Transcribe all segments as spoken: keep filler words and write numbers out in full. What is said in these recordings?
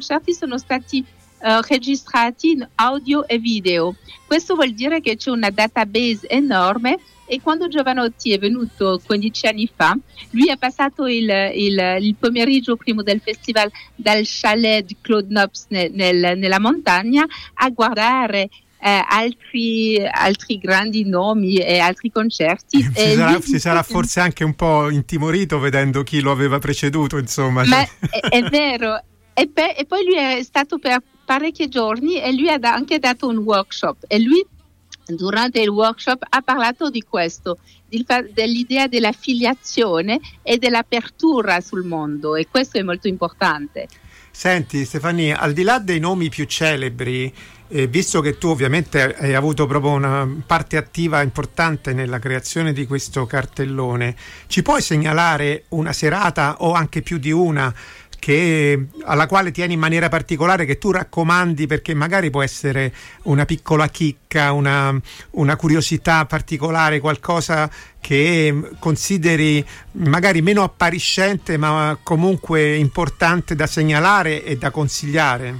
concerti sono stati Uh, registrati in audio e video. Questo vuol dire che c'è una database enorme, e quando Jovanotti è venuto quindici anni fa, lui ha passato il, il, il pomeriggio prima del festival dal chalet di Claude Nobs nel, nel, nella montagna a guardare eh, altri, altri grandi nomi e altri concerti. Si, e sarà, lui, si sarà forse anche un po' intimorito vedendo chi lo aveva preceduto, insomma. Ma è, è vero. E, pe- e poi lui è stato per parecchi giorni e lui ha da- anche dato un workshop, e lui durante il workshop ha parlato di questo, di fa- dell'idea della filiazione e dell'apertura sul mondo, e questo è molto importante. Senti Stefania, al di là dei nomi più celebri, eh, visto che tu ovviamente hai avuto proprio una parte attiva importante nella creazione di questo cartellone, ci puoi segnalare una serata o anche più di una che alla quale tieni in maniera particolare, che tu raccomandi, perché magari può essere una piccola chicca, una, una curiosità particolare, qualcosa che consideri magari meno appariscente ma comunque importante da segnalare e da consigliare?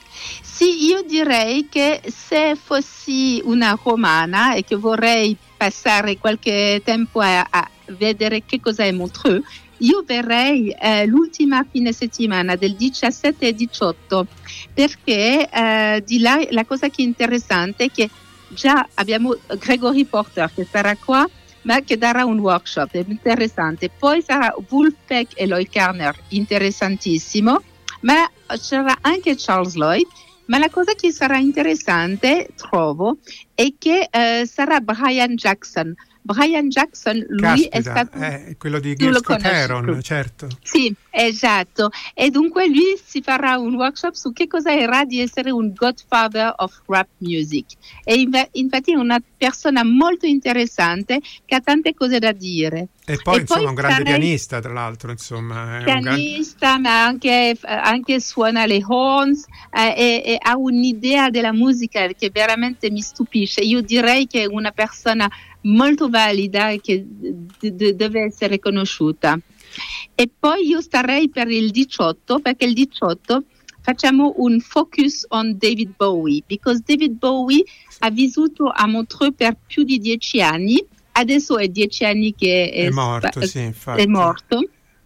Sì, io direi che se fossi una romana e che vorrei passare qualche tempo a, a vedere che cosa è Montreux, io verrei eh, l'ultima fine settimana del diciassette e diciotto, perché eh, di là la cosa che è interessante è che già abbiamo Gregory Porter che sarà qua, ma che darà un workshop, è interessante. Poi sarà Wolfpack e Lloyd Carner, interessantissimo, ma sarà anche Charles Lloyd. Ma la cosa che sarà interessante, trovo, è che eh, sarà Brian Jackson. Brian Jackson, lui Caspita, è stato è quello di Scott Heron, certo. Sì, esatto. E dunque lui si farà un workshop su che cosa era di essere un godfather of rap music. E infatti è una persona molto interessante che ha tante cose da dire. E poi, e insomma, poi un grande sarei... pianista, tra l'altro, insomma. È pianista, un grande... ma anche, anche suona le horns eh, e, e ha un'idea della musica che veramente mi stupisce. Io direi che è una persona molto valida e che d- d- deve essere conosciuta. E poi io starei per il diciotto, perché il diciotto facciamo un focus on David Bowie, because David Bowie ha vissuto a Montreux per più di dieci anni. Adesso è dieci anni che è, è morto, spa- sì, infatti. È morto.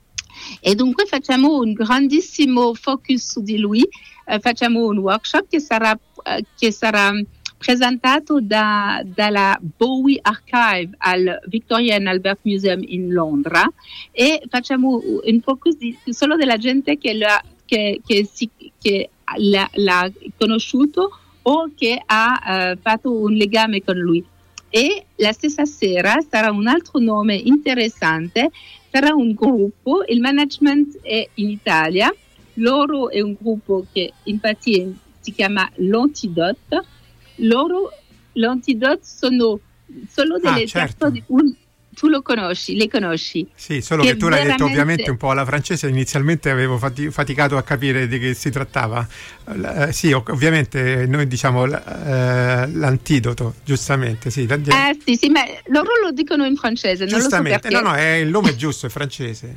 E dunque facciamo un grandissimo focus su di lui, eh, facciamo un workshop che sarà, eh, che sarà presentato da, dalla Bowie Archive al Victoria and Albert Museum in Londra, e facciamo un focus di, solo della gente che, la, che, che, si, che l'ha, l'ha conosciuto o che ha uh, fatto un legame con lui. E la stessa sera sarà un altro nome interessante, sarà un gruppo, il management è in Italia, loro è un gruppo che infatti si chiama l'Antidote. Loro, l'Antidote, sono solo delle ah, certo. persone, un, tu lo conosci, le conosci? Sì, solo che, che tu l'hai detto ovviamente un po' alla francese, inizialmente avevo fati- faticato a capire di che si trattava. Uh, sì, ovviamente noi diciamo uh, l'antidoto, giustamente. Sì, ah sì, sì, ma loro lo dicono in francese, non lo so perché. No, no, è il nome giusto, è francese.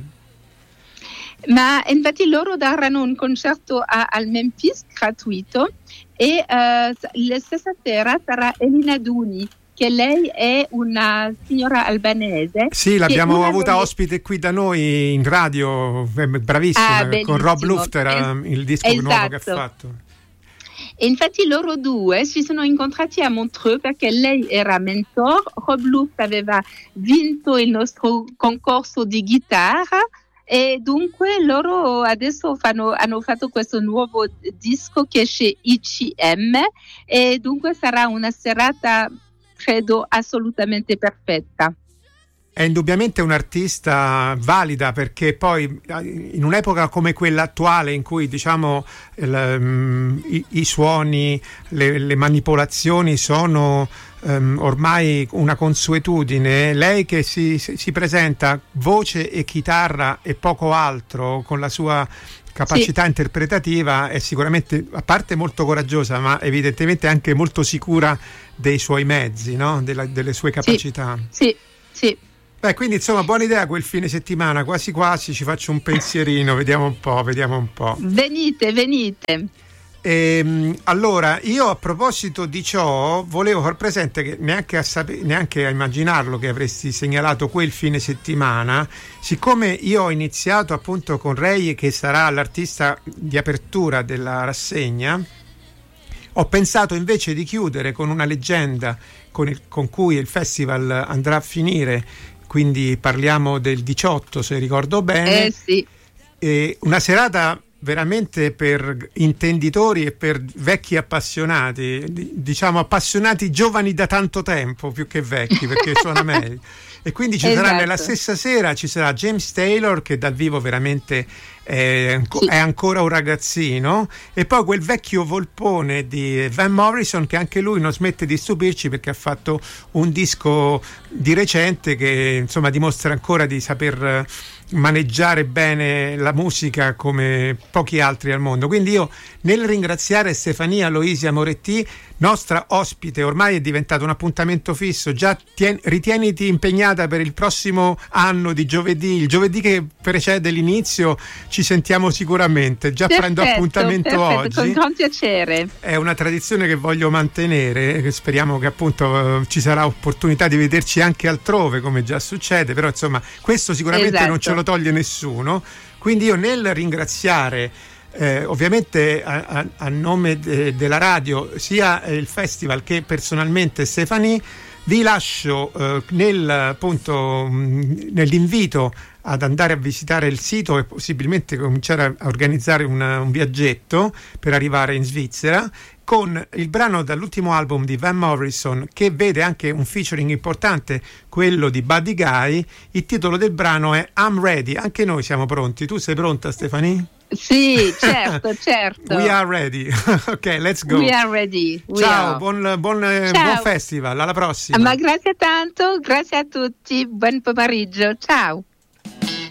Ma infatti loro daranno un concerto a, al Memphis gratuito, e uh, la stessa sera sarà Elina Duni, che lei è una signora albanese. Sì, l'abbiamo avuta delle... ospite qui da noi in radio, bravissima, ah, con Rob Lufter, es- il disco esatto. nuovo che ha fatto. E infatti loro due si sono incontrati a Montreux perché lei era mentor, Rob Lufter aveva vinto il nostro concorso di chitarra, e dunque loro adesso fanno, hanno fatto questo nuovo disco che esce I C M, e dunque sarà una serata, credo, assolutamente perfetta. È indubbiamente un'artista valida, perché poi in un'epoca come quella attuale in cui diciamo il, i, i suoni, le, le manipolazioni sono um, ormai una consuetudine, lei che si, si presenta voce e chitarra e poco altro con la sua capacità sì. interpretativa, è sicuramente, a parte molto coraggiosa, ma evidentemente anche molto sicura dei suoi mezzi, no? Della, delle sue capacità. Sì, sì, sì. Beh, quindi insomma buona idea quel fine settimana, quasi quasi ci faccio un pensierino, vediamo un po', vediamo un po'. Venite, venite. Ehm, allora, io a proposito di ciò volevo far presente che neanche a, sape- neanche a immaginarlo che avresti segnalato quel fine settimana, siccome io ho iniziato appunto con Ray, che sarà l'artista di apertura della rassegna, ho pensato invece di chiudere con una leggenda con, il, con cui il festival andrà a finire, quindi parliamo del diciotto se ricordo bene. Eh sì. E una serata veramente per intenditori e per vecchi appassionati, diciamo appassionati giovani da tanto tempo più che vecchi, perché suona meglio. E quindi ci esatto. sarà nella stessa sera ci sarà James Taylor, che dal vivo veramente è, sì. è ancora un ragazzino, e poi quel vecchio volpone di Van Morrison, che anche lui non smette di stupirci perché ha fatto un disco di recente che insomma dimostra ancora di saper maneggiare bene la musica come pochi altri al mondo. Quindi io, nel ringraziare Stefania Loisia Moretti, nostra ospite, ormai è diventato un appuntamento fisso, già tien- ritieniti impegnata per il prossimo anno di giovedì, il giovedì che precede l'inizio ci sentiamo sicuramente, già perfetto, prendo appuntamento perfetto, oggi, con gran piacere. È una tradizione che voglio mantenere, che speriamo che appunto ci sarà opportunità di vederci anche altrove come già succede, però insomma questo sicuramente esatto. non ce lo toglie nessuno. Quindi io, nel ringraziare Eh, ovviamente a, a, a nome de, della radio sia il festival che personalmente Stefanie, vi lascio eh, nel, appunto, mh, nell'invito ad andare a visitare il sito e possibilmente cominciare a, a organizzare una, un viaggetto per arrivare in Svizzera, con il brano dall'ultimo album di Van Morrison, che vede anche un featuring importante, quello di Buddy Guy. Il titolo del brano è I'm Ready. Anche noi siamo pronti. Tu sei pronta, Stefanie? Sì, certo, certo. We are ready. Ok, let's go. We are ready. We Ciao, are. Buon, buon, Ciao. buon festival, alla prossima. Ma grazie tanto, grazie a tutti, buon pomeriggio, ciao.